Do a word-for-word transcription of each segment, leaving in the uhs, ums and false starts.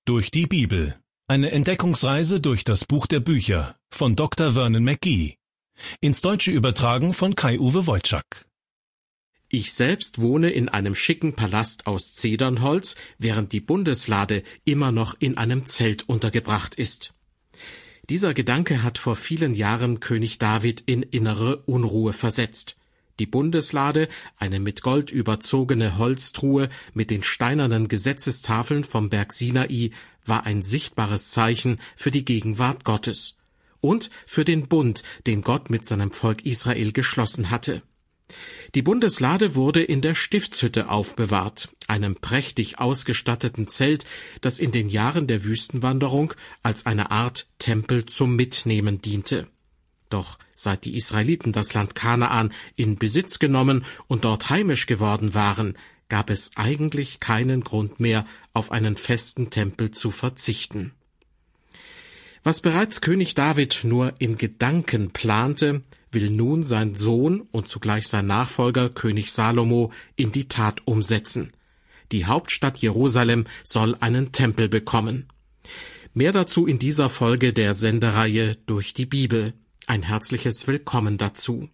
Durch die Bibel. Eine Entdeckungsreise durch das Buch der Bücher von Doktor Vernon McGee. Ins Deutsche übertragen von Kai-Uwe Wojczak. Ich selbst wohne in einem schicken Palast aus Zedernholz, während die Bundeslade immer noch in einem Zelt untergebracht ist. Dieser Gedanke hat vor vielen Jahren König David in innere Unruhe versetzt. Die Bundeslade, eine mit Gold überzogene Holztruhe mit den steinernen Gesetzestafeln vom Berg Sinai, war ein sichtbares Zeichen für die Gegenwart Gottes und für den Bund, den Gott mit seinem Volk Israel geschlossen hatte. Die Bundeslade wurde in der Stiftshütte aufbewahrt, einem prächtig ausgestatteten Zelt, das in den Jahren der Wüstenwanderung als eine Art Tempel zum Mitnehmen diente. Doch seit die Israeliten das Land Kanaan in Besitz genommen und dort heimisch geworden waren, gab es eigentlich keinen Grund mehr, auf einen festen Tempel zu verzichten. Was bereits König David nur in Gedanken plante, will nun sein Sohn und zugleich sein Nachfolger König Salomo in die Tat umsetzen. Die Hauptstadt Jerusalem soll einen Tempel bekommen. Mehr dazu in dieser Folge der Sendereihe Durch die Bibel. Ein herzliches Willkommen dazu.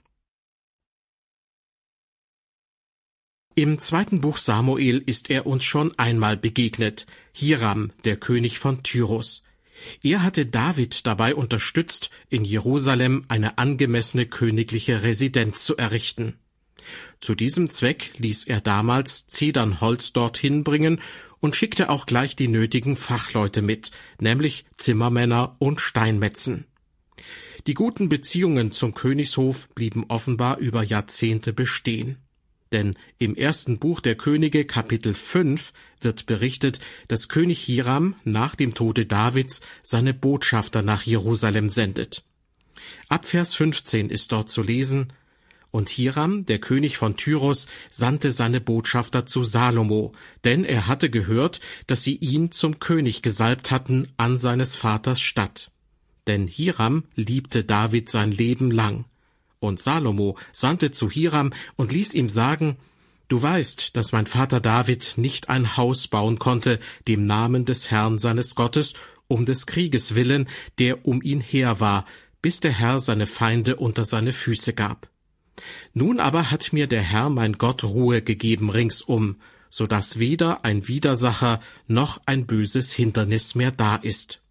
Im zweiten Buch Samuel ist er uns schon einmal begegnet, Hiram, der König von Tyrus. Er hatte David dabei unterstützt, in Jerusalem eine angemessene königliche Residenz zu errichten. Zu diesem Zweck ließ er damals Zedernholz dorthin bringen und schickte auch gleich die nötigen Fachleute mit, nämlich Zimmermänner und Steinmetzen. Die guten Beziehungen zum Königshof blieben offenbar über Jahrzehnte bestehen. Denn im ersten Buch der Könige, Kapitel fünf, wird berichtet, dass König Hiram nach dem Tode Davids seine Botschafter nach Jerusalem sendet. Ab Vers fünfzehn ist dort zu lesen: Und Hiram, der König von Tyrus, sandte seine Botschafter zu Salomo, denn er hatte gehört, dass sie ihn zum König gesalbt hatten an seines Vaters Statt. Denn Hiram liebte David sein Leben lang. Und Salomo sandte zu Hiram und ließ ihm sagen: Du weißt, dass mein Vater David nicht ein Haus bauen konnte, dem Namen des Herrn seines Gottes, um des Krieges willen, der um ihn her war, bis der Herr seine Feinde unter seine Füße gab. Nun aber hat mir der Herr mein Gott Ruhe gegeben ringsum, so dass weder ein Widersacher noch ein böses Hindernis mehr da ist.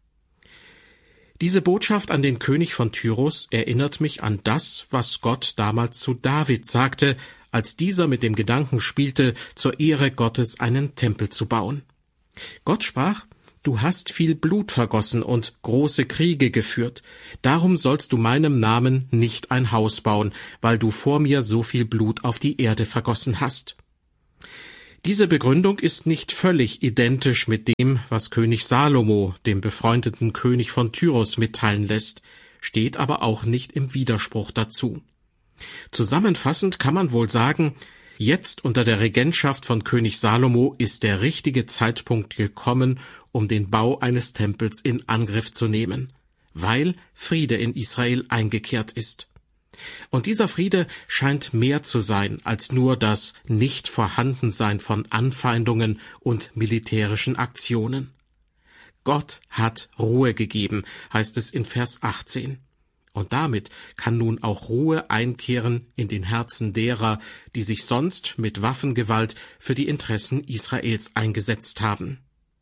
Diese Botschaft an den König von Tyrus erinnert mich an das, was Gott damals zu David sagte, als dieser mit dem Gedanken spielte, zur Ehre Gottes einen Tempel zu bauen. Gott sprach: Du hast viel Blut vergossen und große Kriege geführt. Darum sollst du meinem Namen nicht ein Haus bauen, weil du vor mir so viel Blut auf die Erde vergossen hast. Diese Begründung ist nicht völlig identisch mit dem, was König Salomo, dem befreundeten König von Tyrus, mitteilen lässt, steht aber auch nicht im Widerspruch dazu. Zusammenfassend kann man wohl sagen, jetzt unter der Regentschaft von König Salomo ist der richtige Zeitpunkt gekommen, um den Bau eines Tempels in Angriff zu nehmen, weil Friede in Israel eingekehrt ist. Und dieser Friede scheint mehr zu sein als nur das Nichtvorhandensein von Anfeindungen und militärischen Aktionen. Gott hat Ruhe gegeben, heißt es in Vers achtzehn. Und damit kann nun auch Ruhe einkehren in den Herzen derer, die sich sonst mit Waffengewalt für die Interessen Israels eingesetzt haben.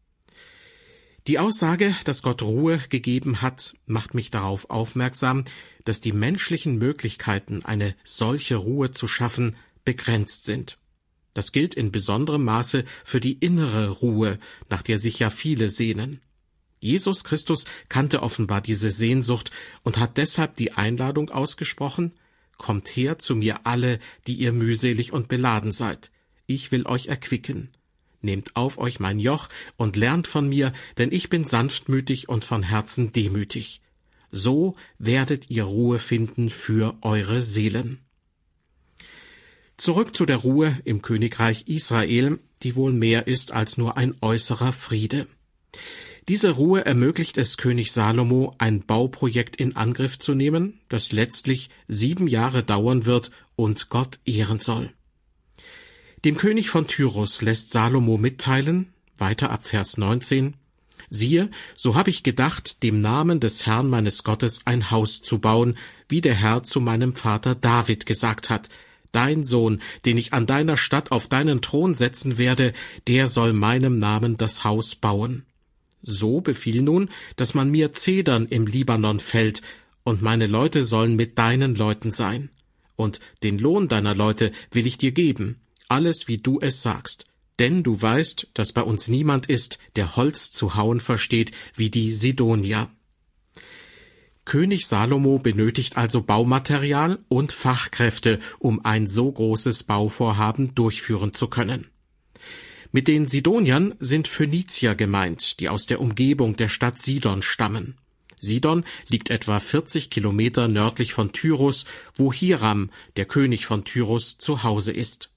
Die Aussage, dass Gott Ruhe gegeben hat, macht mich darauf aufmerksam, dass die menschlichen Möglichkeiten, eine solche Ruhe zu schaffen, begrenzt sind. Das gilt in besonderem Maße für die innere Ruhe, nach der sich ja viele sehnen. Jesus Christus kannte offenbar diese Sehnsucht und hat deshalb die Einladung ausgesprochen: Kommt her zu mir alle, die ihr mühselig und beladen seid. Ich will euch erquicken. Nehmt auf euch mein Joch und lernt von mir, denn ich bin sanftmütig und von Herzen demütig. So werdet ihr Ruhe finden für eure Seelen. Zurück zu der Ruhe im Königreich Israel, die wohl mehr ist als nur ein äußerer Friede. Diese Ruhe ermöglicht es König Salomo, ein Bauprojekt in Angriff zu nehmen, das letztlich sieben Jahre dauern wird und Gott ehren soll. Dem König von Tyrus lässt Salomo mitteilen, weiter ab Vers neunzehn: Siehe, so habe ich gedacht, dem Namen des Herrn meines Gottes ein Haus zu bauen, wie der Herr zu meinem Vater David gesagt hat. Dein Sohn, den ich an deiner Stadt auf deinen Thron setzen werde, der soll meinem Namen das Haus bauen. So befiehl nun, dass man mir Zedern im Libanon fällt, und meine Leute sollen mit deinen Leuten sein. Und den Lohn deiner Leute will ich dir geben, alles wie du es sagst. Denn du weißt, dass bei uns niemand ist, der Holz zu hauen versteht, wie die Sidonier. König Salomo benötigt also Baumaterial und Fachkräfte, um ein so großes Bauvorhaben durchführen zu können. Mit den Sidoniern sind Phönizier gemeint, die aus der Umgebung der Stadt Sidon stammen. Sidon liegt etwa vierzig Kilometer nördlich von Tyrus, wo Hiram, der König von Tyrus, zu Hause ist.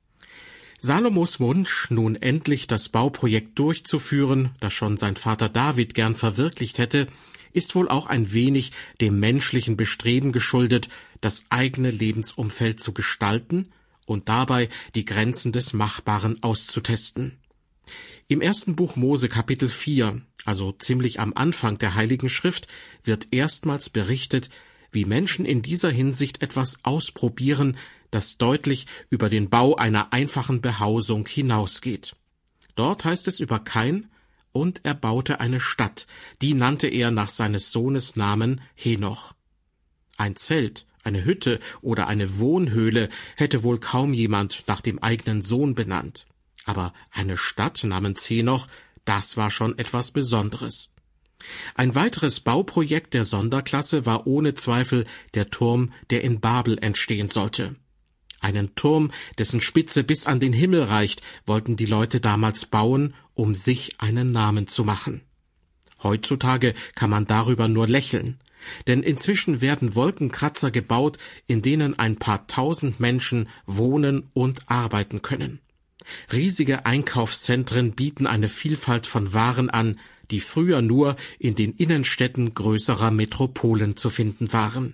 Salomos Wunsch, nun endlich das Bauprojekt durchzuführen, das schon sein Vater David gern verwirklicht hätte, ist wohl auch ein wenig dem menschlichen Bestreben geschuldet, das eigene Lebensumfeld zu gestalten und dabei die Grenzen des Machbaren auszutesten. Im ersten Buch Mose Kapitel vier, also ziemlich am Anfang der Heiligen Schrift, wird erstmals berichtet, wie Menschen in dieser Hinsicht etwas ausprobieren, das deutlich über den Bau einer einfachen Behausung hinausgeht. Dort heißt es über Kain: Und er baute eine Stadt, die nannte er nach seines Sohnes Namen Henoch. Ein Zelt, eine Hütte oder eine Wohnhöhle hätte wohl kaum jemand nach dem eigenen Sohn benannt. Aber eine Stadt namens Henoch, das war schon etwas Besonderes. Ein weiteres Bauprojekt der Sonderklasse war ohne Zweifel der Turm, der in Babel entstehen sollte. Einen Turm, dessen Spitze bis an den Himmel reicht, wollten die Leute damals bauen, um sich einen Namen zu machen. Heutzutage kann man darüber nur lächeln, denn inzwischen werden Wolkenkratzer gebaut, in denen ein paar tausend Menschen wohnen und arbeiten können. Riesige Einkaufszentren bieten eine Vielfalt von Waren an, die früher nur in den Innenstädten größerer Metropolen zu finden waren.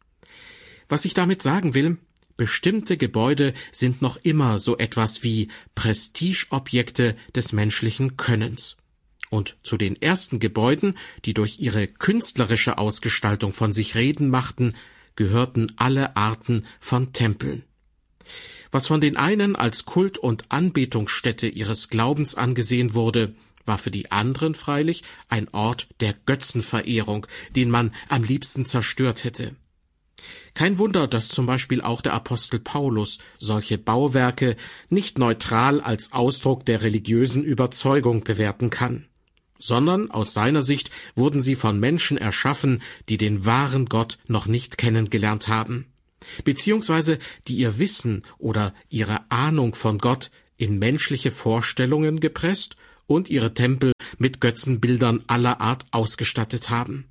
Was ich damit sagen will: Bestimmte Gebäude sind noch immer so etwas wie Prestigeobjekte des menschlichen Könnens. Und zu den ersten Gebäuden, die durch ihre künstlerische Ausgestaltung von sich reden machten, gehörten alle Arten von Tempeln. Was von den einen als Kult- und Anbetungsstätte ihres Glaubens angesehen wurde, war für die anderen freilich ein Ort der Götzenverehrung, den man am liebsten zerstört hätte. Kein Wunder, dass zum Beispiel auch der Apostel Paulus solche Bauwerke nicht neutral als Ausdruck der religiösen Überzeugung bewerten kann, sondern aus seiner Sicht wurden sie von Menschen erschaffen, die den wahren Gott noch nicht kennengelernt haben, beziehungsweise die ihr Wissen oder ihre Ahnung von Gott in menschliche Vorstellungen gepresst und ihre Tempel mit Götzenbildern aller Art ausgestattet haben.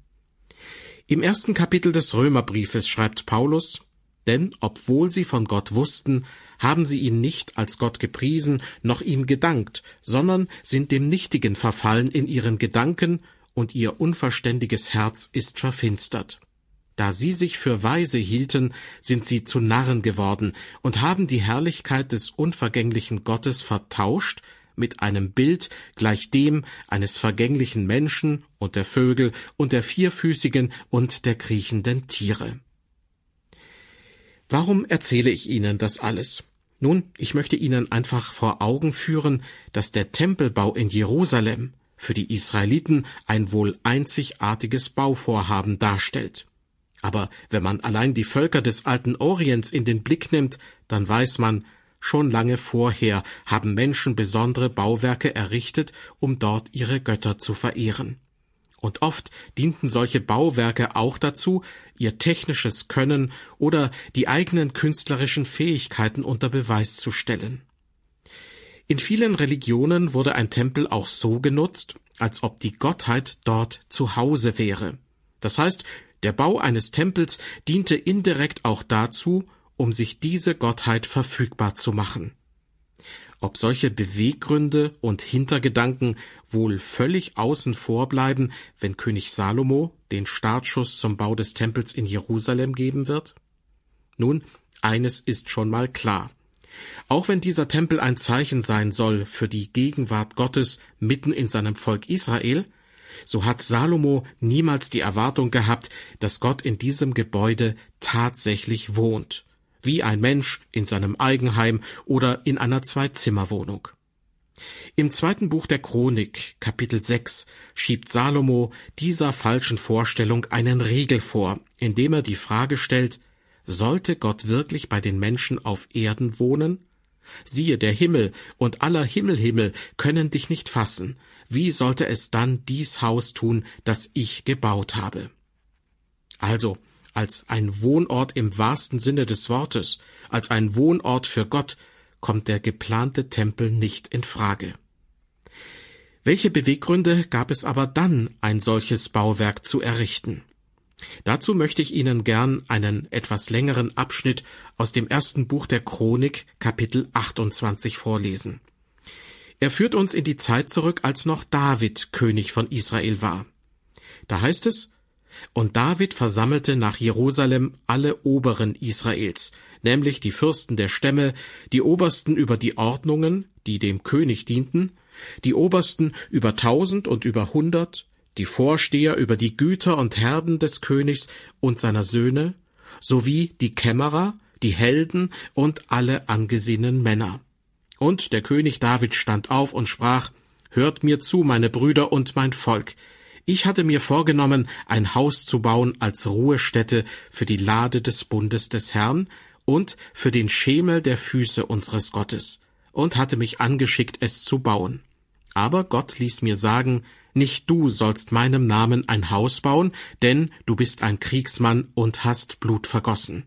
Im ersten Kapitel des Römerbriefes schreibt Paulus: Denn obwohl sie von Gott wussten, haben sie ihn nicht als Gott gepriesen, noch ihm gedankt, sondern sind dem Nichtigen verfallen in ihren Gedanken, und ihr unverständiges Herz ist verfinstert. Da sie sich für weise hielten, sind sie zu Narren geworden und haben die Herrlichkeit des unvergänglichen Gottes vertauscht mit einem Bild gleich dem eines vergänglichen Menschen und der Vögel und der vierfüßigen und der kriechenden Tiere. Warum erzähle ich Ihnen das alles? Nun, ich möchte Ihnen einfach vor Augen führen, dass der Tempelbau in Jerusalem für die Israeliten ein wohl einzigartiges Bauvorhaben darstellt. Aber wenn man allein die Völker des alten Orients in den Blick nimmt, dann weiß man, schon lange vorher haben Menschen besondere Bauwerke errichtet, um dort ihre Götter zu verehren. Und oft dienten solche Bauwerke auch dazu, ihr technisches Können oder die eigenen künstlerischen Fähigkeiten unter Beweis zu stellen. In vielen Religionen wurde ein Tempel auch so genutzt, als ob die Gottheit dort zu Hause wäre. Das heißt, der Bau eines Tempels diente indirekt auch dazu, um sich diese Gottheit verfügbar zu machen. Ob solche Beweggründe und Hintergedanken wohl völlig außen vor bleiben, wenn König Salomo den Startschuss zum Bau des Tempels in Jerusalem geben wird? Nun, eines ist schon mal klar. Auch wenn dieser Tempel ein Zeichen sein soll für die Gegenwart Gottes mitten in seinem Volk Israel, so hat Salomo niemals die Erwartung gehabt, dass Gott in diesem Gebäude tatsächlich wohnt, wie ein Mensch in seinem Eigenheim oder in einer Zwei-Zimmer-Wohnung. Im zweiten Buch der Chronik, Kapitel sechs, schiebt Salomo dieser falschen Vorstellung einen Riegel vor, indem er die Frage stellt: Sollte Gott wirklich bei den Menschen auf Erden wohnen? Siehe, der Himmel und aller Himmelhimmel können dich nicht fassen. Wie sollte es dann dies Haus tun, das ich gebaut habe? Also, als ein Wohnort im wahrsten Sinne des Wortes, als ein Wohnort für Gott, kommt der geplante Tempel nicht in Frage. Welche Beweggründe gab es aber dann, ein solches Bauwerk zu errichten? Dazu möchte ich Ihnen gern einen etwas längeren Abschnitt aus dem ersten Buch der Chronik, Kapitel achtundzwanzig, vorlesen. Er führt uns in die Zeit zurück, als noch David König von Israel war. Da heißt es: Und David versammelte nach Jerusalem alle Oberen Israels, nämlich die Fürsten der Stämme, die Obersten über die Ordnungen, die dem König dienten, die Obersten über tausend und über hundert, die Vorsteher über die Güter und Herden des Königs und seiner Söhne, sowie die Kämmerer, die Helden und alle angesehenen Männer. Und der König David stand auf und sprach: Hört mir zu, meine Brüder und mein Volk. Ich hatte mir vorgenommen, ein Haus zu bauen als Ruhestätte für die Lade des Bundes des Herrn und für den Schemel der Füße unseres Gottes, und hatte mich angeschickt, es zu bauen. Aber Gott ließ mir sagen: Nicht du sollst meinem Namen ein Haus bauen, denn du bist ein Kriegsmann und hast Blut vergossen.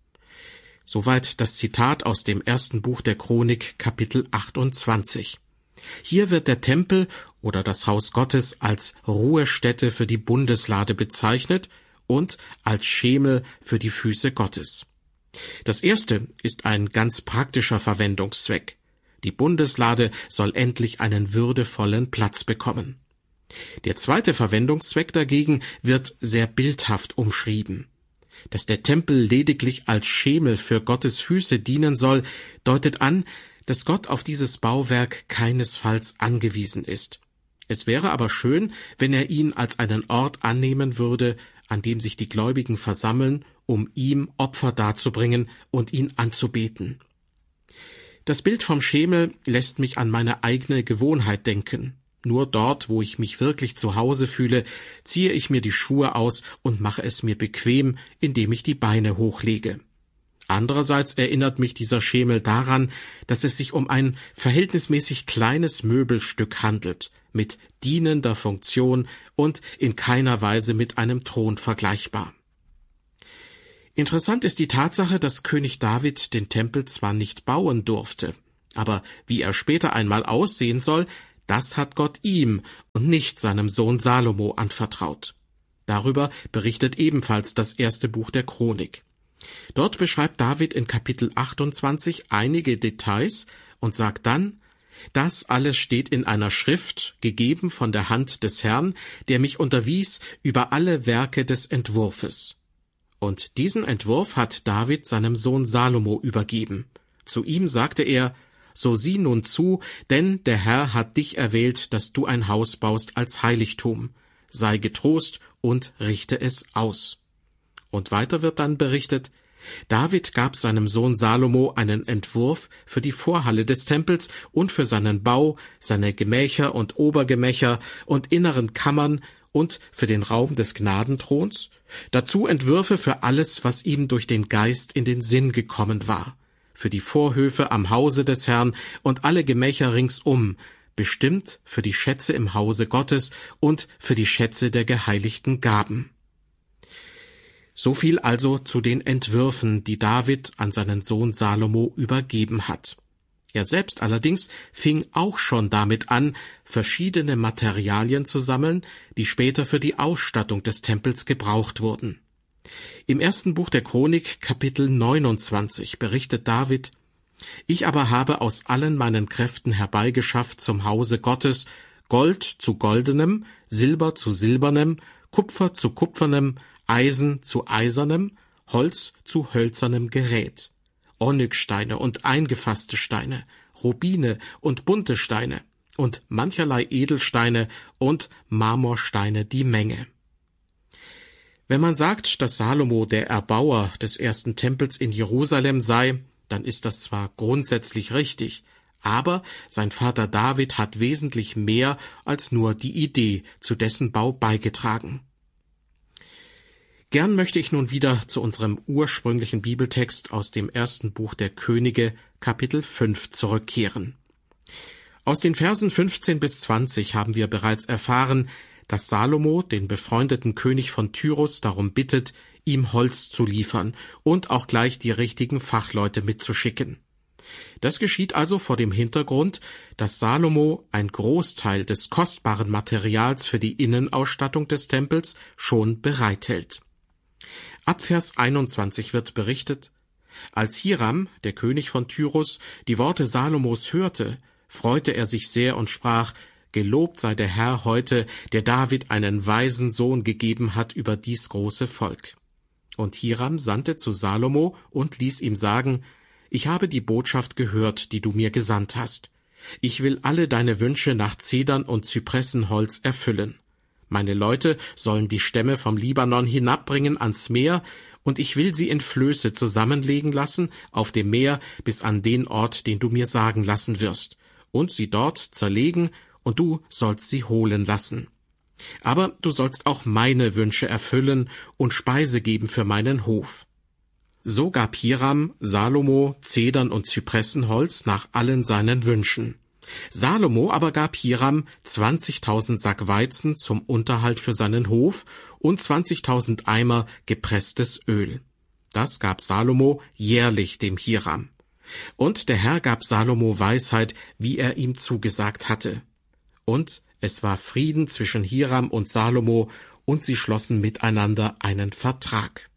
Soweit das Zitat aus dem ersten Buch der Chronik, Kapitel achtundzwanzig. Hier wird der Tempel oder das Haus Gottes als Ruhestätte für die Bundeslade bezeichnet und als Schemel für die Füße Gottes. Das erste ist ein ganz praktischer Verwendungszweck. Die Bundeslade soll endlich einen würdevollen Platz bekommen. Der zweite Verwendungszweck dagegen wird sehr bildhaft umschrieben. Dass der Tempel lediglich als Schemel für Gottes Füße dienen soll, deutet an, dass Gott auf dieses Bauwerk keinesfalls angewiesen ist. Es wäre aber schön, wenn er ihn als einen Ort annehmen würde, an dem sich die Gläubigen versammeln, um ihm Opfer darzubringen und ihn anzubeten. Das Bild vom Schemel lässt mich an meine eigene Gewohnheit denken. Nur dort, wo ich mich wirklich zu Hause fühle, ziehe ich mir die Schuhe aus und mache es mir bequem, indem ich die Beine hochlege. Andererseits erinnert mich dieser Schemel daran, dass es sich um ein verhältnismäßig kleines Möbelstück handelt, mit dienender Funktion und in keiner Weise mit einem Thron vergleichbar. Interessant ist die Tatsache, dass König David den Tempel zwar nicht bauen durfte, aber wie er später einmal aussehen soll, das hat Gott ihm und nicht seinem Sohn Salomo anvertraut. Darüber berichtet ebenfalls das erste Buch der Chronik. Dort beschreibt David in Kapitel achtundzwanzig einige Details und sagt dann: Das alles steht in einer Schrift, gegeben von der Hand des Herrn, der mich unterwies über alle Werke des Entwurfes. Und diesen Entwurf hat David seinem Sohn Salomo übergeben. Zu ihm sagte er: So sieh nun zu, denn der Herr hat dich erwählt, dass du ein Haus baust als Heiligtum. Sei getrost und richte es aus. Und weiter wird dann berichtet: David gab seinem Sohn Salomo einen Entwurf für die Vorhalle des Tempels und für seinen Bau, seine Gemächer und Obergemächer und inneren Kammern und für den Raum des Gnadenthrons, dazu Entwürfe für alles, was ihm durch den Geist in den Sinn gekommen war, für die Vorhöfe am Hause des Herrn und alle Gemächer ringsum, bestimmt für die Schätze im Hause Gottes und für die Schätze der geheiligten Gaben. So viel also zu den Entwürfen, die David an seinen Sohn Salomo übergeben hat. Er selbst allerdings fing auch schon damit an, verschiedene Materialien zu sammeln, die später für die Ausstattung des Tempels gebraucht wurden. Im ersten Buch der Chronik, Kapitel neunundzwanzig, berichtet David: Ich aber habe aus allen meinen Kräften herbeigeschafft zum Hause Gottes Gold zu goldenem, Silber zu silbernem, Kupfer zu kupfernem, Eisen zu eisernem, Holz zu hölzernem Gerät. Onyxsteine und eingefasste Steine, Rubine und bunte Steine und mancherlei Edelsteine und Marmorsteine die Menge. Wenn man sagt, dass Salomo der Erbauer des ersten Tempels in Jerusalem sei, dann ist das zwar grundsätzlich richtig, aber sein Vater David hat wesentlich mehr als nur die Idee zu dessen Bau beigetragen. Gern möchte ich nun wieder zu unserem ursprünglichen Bibeltext aus dem ersten Buch der Könige, Kapitel fünf, zurückkehren. Aus den Versen fünfzehn bis zwanzig haben wir bereits erfahren, dass Salomo den befreundeten König von Tyrus darum bittet, ihm Holz zu liefern und auch gleich die richtigen Fachleute mitzuschicken. Das geschieht also vor dem Hintergrund, dass Salomo ein Großteil des kostbaren Materials für die Innenausstattung des Tempels schon bereithält. Ab Vers einundzwanzig wird berichtet: Als Hiram, der König von Tyrus, die Worte Salomos hörte, freute er sich sehr und sprach: Gelobt sei der Herr heute, der David einen weisen Sohn gegeben hat über dies große Volk. Und Hiram sandte zu Salomo und ließ ihm sagen: Ich habe die Botschaft gehört, die du mir gesandt hast. Ich will alle deine Wünsche nach Zedern und Zypressenholz erfüllen. Meine Leute sollen die Stämme vom Libanon hinabbringen ans Meer, und ich will sie in Flöße zusammenlegen lassen auf dem Meer bis an den Ort, den du mir sagen lassen wirst, und sie dort zerlegen, und du sollst sie holen lassen. Aber du sollst auch meine Wünsche erfüllen und Speise geben für meinen Hof. So gab Hiram Salomo Zedern und Zypressenholz nach allen seinen Wünschen. Salomo aber gab Hiram zwanzigtausend Sack Weizen zum Unterhalt für seinen Hof und zwanzigtausend Eimer gepresstes Öl. Das gab Salomo jährlich dem Hiram. Und der Herr gab Salomo Weisheit, wie er ihm zugesagt hatte. Und es war Frieden zwischen Hiram und Salomo, und sie schlossen miteinander einen Vertrag.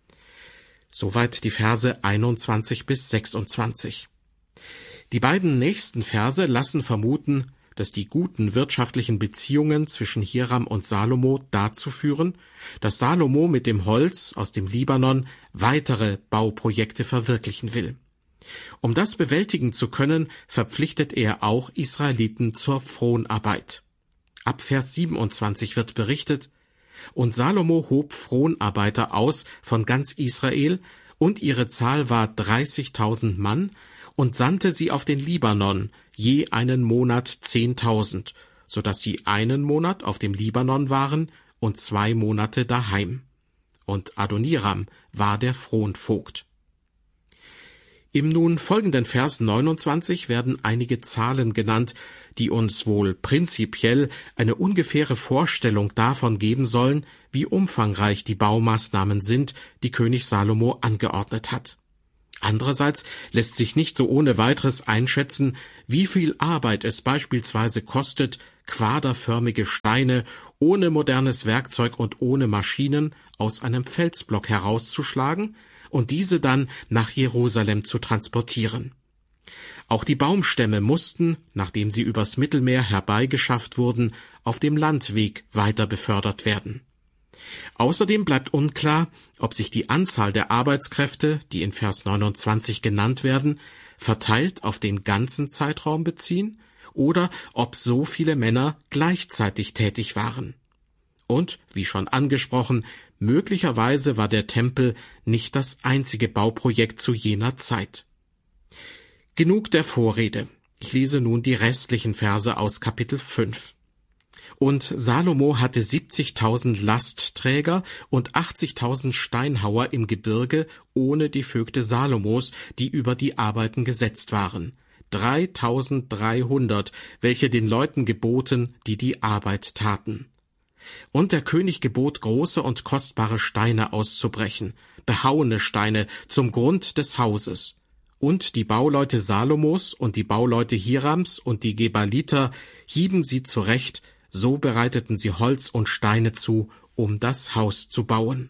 Soweit die Verse einundzwanzig bis sechsundzwanzig. Die beiden nächsten Verse lassen vermuten, dass die guten wirtschaftlichen Beziehungen zwischen Hiram und Salomo dazu führen, dass Salomo mit dem Holz aus dem Libanon weitere Bauprojekte verwirklichen will. Um das bewältigen zu können, verpflichtet er auch Israeliten zur Fronarbeit. Ab Vers siebenundzwanzig wird berichtet: Und Salomo hob Fronarbeiter aus von ganz Israel, und ihre Zahl war dreißigtausend Mann, und sandte sie auf den Libanon, je einen Monat zehntausend, so dass sie einen Monat auf dem Libanon waren und zwei Monate daheim. Und Adoniram war der Fronvogt. Im nun folgenden Vers neunundzwanzig werden einige Zahlen genannt, die uns wohl prinzipiell eine ungefähre Vorstellung davon geben sollen, wie umfangreich die Baumaßnahmen sind, die König Salomo angeordnet hat. Andererseits lässt sich nicht so ohne weiteres einschätzen, wie viel Arbeit es beispielsweise kostet, quaderförmige Steine ohne modernes Werkzeug und ohne Maschinen aus einem Felsblock herauszuschlagen und diese dann nach Jerusalem zu transportieren. Auch die Baumstämme mussten, nachdem sie übers Mittelmeer herbeigeschafft wurden, auf dem Landweg weiter befördert werden. Außerdem bleibt unklar, ob sich die Anzahl der Arbeitskräfte, die in Vers neunundzwanzig genannt werden, verteilt auf den ganzen Zeitraum beziehen oder ob so viele Männer gleichzeitig tätig waren. Und, wie schon angesprochen, möglicherweise war der Tempel nicht das einzige Bauprojekt zu jener Zeit. Genug der Vorrede. Ich lese nun die restlichen Verse aus Kapitel fünf. Und Salomo hatte siebzigtausend Lastträger und achtzigtausend Steinhauer im Gebirge ohne die Vögte Salomos, die über die Arbeiten gesetzt waren. dreitausenddreihundert, welche den Leuten geboten, die die Arbeit taten. Und der König gebot, große und kostbare Steine auszubrechen, behauene Steine zum Grund des Hauses. Und die Bauleute Salomos und die Bauleute Hirams und die Gebaliter hieben sie zurecht, so bereiteten sie Holz und Steine zu, um das Haus zu bauen.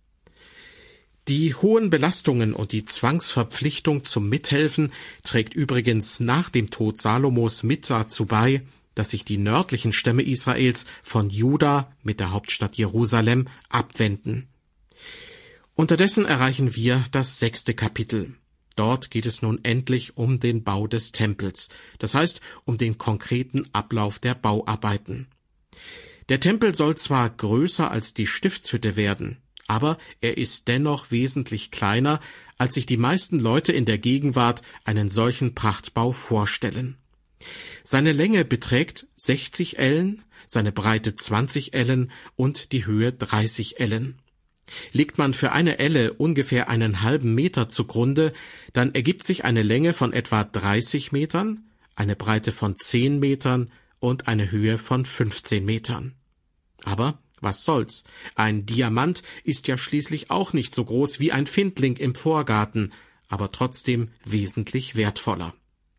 Die hohen Belastungen und die Zwangsverpflichtung zum Mithelfen trägt übrigens nach dem Tod Salomos mit dazu bei, dass sich die nördlichen Stämme Israels von Juda mit der Hauptstadt Jerusalem abwenden. Unterdessen erreichen wir das sechste Kapitel. Dort geht es nun endlich um den Bau des Tempels, das heißt um den konkreten Ablauf der Bauarbeiten. Der Tempel soll zwar größer als die Stiftshütte werden, aber er ist dennoch wesentlich kleiner, als sich die meisten Leute in der Gegenwart einen solchen Prachtbau vorstellen. Seine Länge beträgt sechzig Ellen, seine Breite zwanzig Ellen und die Höhe dreißig Ellen. Legt man für eine Elle ungefähr einen halben Meter zugrunde, dann ergibt sich eine Länge von etwa dreißig Metern, eine Breite von zehn Metern und eine Höhe von fünfzehn Metern. Aber was soll's? Ein Diamant ist ja schließlich auch nicht so groß wie ein Findling im Vorgarten, aber trotzdem wesentlich wertvoller.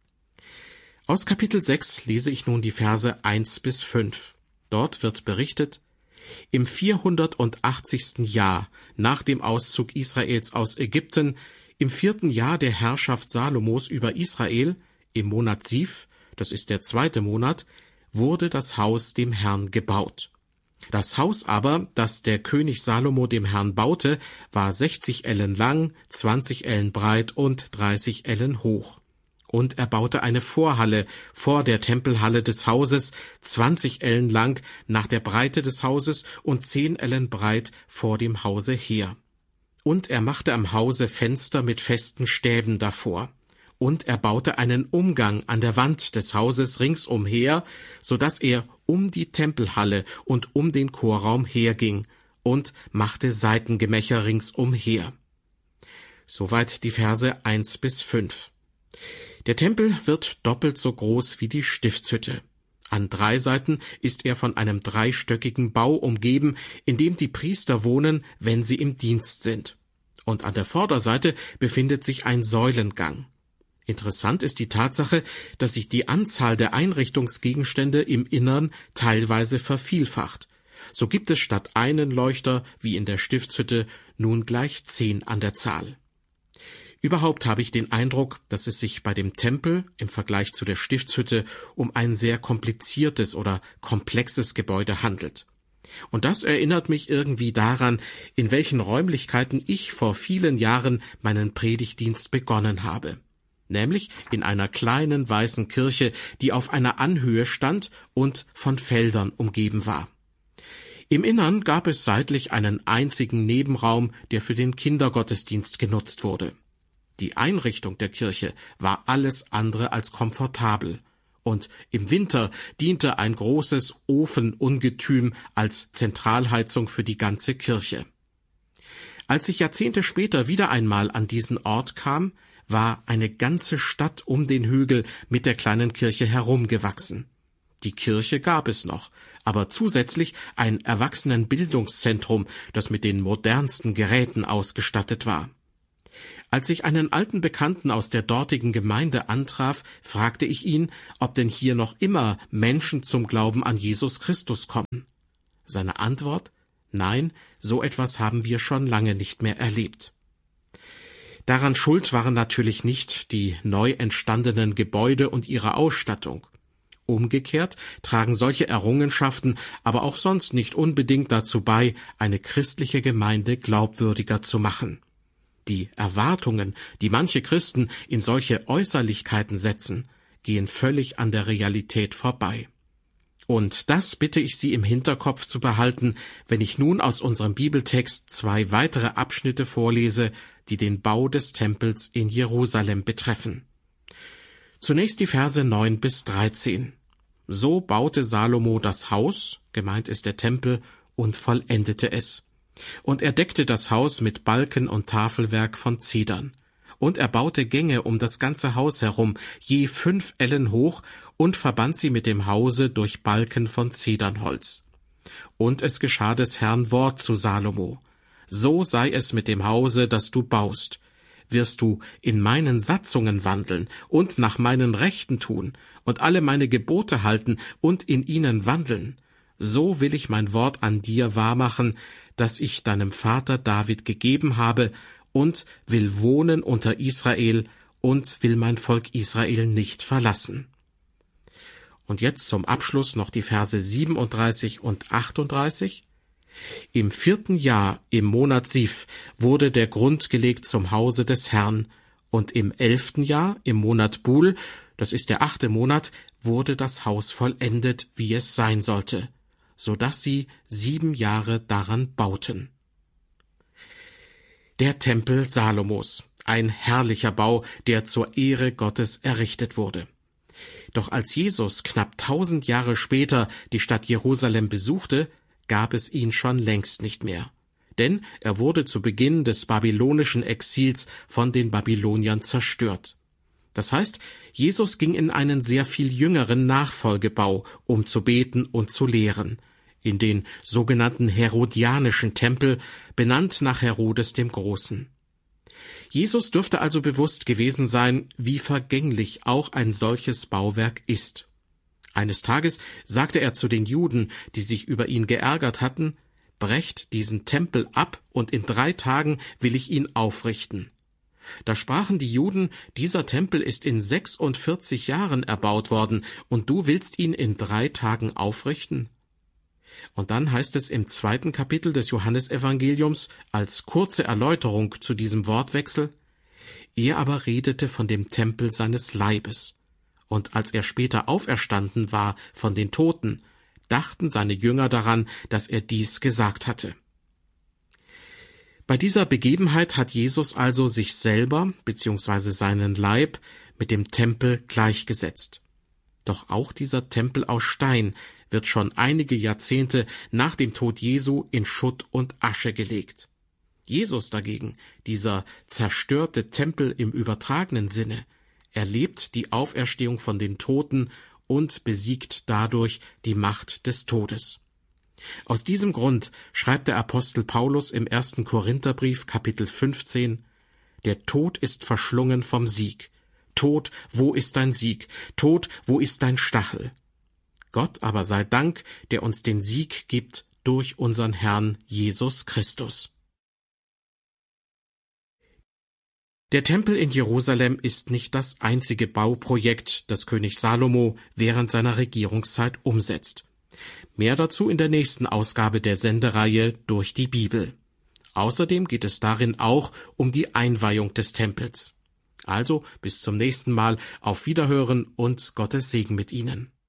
Aus Kapitel sechs lese ich nun die Verse eins bis fünf. Dort wird berichtet: Im vierhundertachtzigsten Jahr nach dem Auszug Israels aus Ägypten, im vierten Jahr der Herrschaft Salomos über Israel, im Monat Siv, das ist der zweite Monat, wurde das Haus dem Herrn gebaut. Das Haus aber, das der König Salomo dem Herrn baute, war sechzig Ellen lang, zwanzig Ellen breit und dreißig Ellen hoch. Und er baute eine Vorhalle vor der Tempelhalle des Hauses, zwanzig Ellen lang nach der Breite des Hauses und zehn Ellen breit vor dem Hause her. Und er machte am Hause Fenster mit festen Stäben davor. Und er baute einen Umgang an der Wand des Hauses ringsumher, so dass er um die Tempelhalle und um den Chorraum herging, und machte Seitengemächer ringsumher. Soweit die Verse eins bis fünf. Der Tempel wird doppelt so groß wie die Stiftshütte. An drei Seiten ist er von einem dreistöckigen Bau umgeben, in dem die Priester wohnen, wenn sie im Dienst sind. Und an der Vorderseite befindet sich ein Säulengang. Interessant ist die Tatsache, dass sich die Anzahl der Einrichtungsgegenstände im Innern teilweise vervielfacht. So gibt es statt einen Leuchter, wie in der Stiftshütte, nun gleich zehn an der Zahl. Überhaupt habe ich den Eindruck, dass es sich bei dem Tempel im Vergleich zu der Stiftshütte um ein sehr kompliziertes oder komplexes Gebäude handelt. Und das erinnert mich irgendwie daran, in welchen Räumlichkeiten ich vor vielen Jahren meinen Predigtdienst begonnen habe. Nämlich in einer kleinen weißen Kirche, die auf einer Anhöhe stand und von Feldern umgeben war. Im Innern gab es seitlich einen einzigen Nebenraum, der für den Kindergottesdienst genutzt wurde. Die Einrichtung der Kirche war alles andere als komfortabel, und im Winter diente ein großes Ofenungetüm als Zentralheizung für die ganze Kirche. Als ich Jahrzehnte später wieder einmal an diesen Ort kam, war eine ganze Stadt um den Hügel mit der kleinen Kirche herumgewachsen. Die Kirche gab es noch, aber zusätzlich ein Erwachsenenbildungszentrum, das mit den modernsten Geräten ausgestattet war. Als ich einen alten Bekannten aus der dortigen Gemeinde antraf, fragte ich ihn, ob denn hier noch immer Menschen zum Glauben an Jesus Christus kommen. Seine Antwort: Nein, so etwas haben wir schon lange nicht mehr erlebt. Daran schuld waren natürlich nicht die neu entstandenen Gebäude und ihre Ausstattung. Umgekehrt tragen solche Errungenschaften aber auch sonst nicht unbedingt dazu bei, eine christliche Gemeinde glaubwürdiger zu machen. Die Erwartungen, die manche Christen in solche Äußerlichkeiten setzen, gehen völlig an der Realität vorbei. Und das bitte ich Sie im Hinterkopf zu behalten, wenn ich nun aus unserem Bibeltext zwei weitere Abschnitte vorlese, die den Bau des Tempels in Jerusalem betreffen. Zunächst die Verse neun bis dreizehn. So baute Salomo das Haus, gemeint ist der Tempel, und vollendete es. Und er deckte das Haus mit Balken und Tafelwerk von Zedern. Und er baute Gänge um das ganze Haus herum, je fünf Ellen hoch, und verband sie mit dem Hause durch Balken von Zedernholz. Und es geschah des Herrn Wort zu Salomo: So sei es mit dem Hause, das du baust. Wirst du in meinen Satzungen wandeln und nach meinen Rechten tun und alle meine Gebote halten und in ihnen wandeln, so will ich mein Wort an dir wahrmachen, das ich deinem Vater David gegeben habe, und will wohnen unter Israel und will mein Volk Israel nicht verlassen. Und jetzt zum Abschluss noch die Verse siebenunddreißig und achtunddreißig. Im vierten Jahr, im Monat Siv, wurde der Grund gelegt zum Hause des Herrn, Und im elften Jahr, im Monat Bul, das ist der achte Monat, wurde das Haus vollendet, wie es sein sollte, so dass sie sieben Jahre daran bauten. Der Tempel Salomos, ein herrlicher Bau, der zur Ehre Gottes errichtet wurde. Doch als Jesus knapp tausend Jahre später die Stadt Jerusalem besuchte, gab es ihn schon längst nicht mehr. Denn er wurde zu Beginn des babylonischen Exils von den Babyloniern zerstört. Das heißt, Jesus ging in einen sehr viel jüngeren Nachfolgebau, um zu beten und zu lehren, in den sogenannten Herodianischen Tempel, benannt nach Herodes dem Großen. Jesus dürfte also bewusst gewesen sein, wie vergänglich auch ein solches Bauwerk ist. Eines Tages sagte er zu den Juden, die sich über ihn geärgert hatten: Brecht diesen Tempel ab, und in drei Tagen will ich ihn aufrichten. Da sprachen die Juden: Dieser Tempel ist in sechsundvierzig Jahren erbaut worden, und du willst ihn in drei Tagen aufrichten? Und dann heißt es im zweiten Kapitel des Johannesevangeliums als kurze Erläuterung zu diesem Wortwechsel: Er aber redete von dem Tempel seines Leibes. Und als er später auferstanden war von den Toten, dachten seine Jünger daran, dass er dies gesagt hatte. Bei dieser Begebenheit hat Jesus also sich selber bzw. seinen Leib mit dem Tempel gleichgesetzt. Doch auch dieser Tempel aus Stein wird schon einige Jahrzehnte nach dem Tod Jesu in Schutt und Asche gelegt. Jesus dagegen, dieser zerstörte Tempel im übertragenen Sinne, erlebt die Auferstehung von den Toten und besiegt dadurch die Macht des Todes. Aus diesem Grund schreibt der Apostel Paulus im ersten Korintherbrief Kapitel fünfzehn: Der Tod ist verschlungen vom Sieg. Tod, wo ist dein Sieg? Tod, wo ist dein Stachel? Gott aber sei Dank, der uns den Sieg gibt durch unseren Herrn Jesus Christus. Der Tempel in Jerusalem ist nicht das einzige Bauprojekt, das König Salomo während seiner Regierungszeit umsetzt. Mehr dazu in der nächsten Ausgabe der Sendereihe Durch die Bibel. Außerdem geht es darin auch um die Einweihung des Tempels. Also bis zum nächsten Mal, auf Wiederhören und Gottes Segen mit Ihnen.